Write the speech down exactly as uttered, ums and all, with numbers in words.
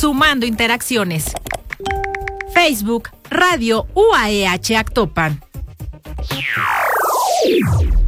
sumando interacciones. Facebook, Radio U A E H Actopan.